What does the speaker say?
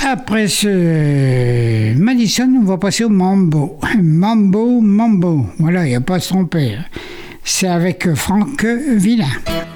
Après ce Madison, on va passer au Mambo. Mambo, Mambo. Voilà, il n'y a pas à se tromper. C'est avec Franck Villain.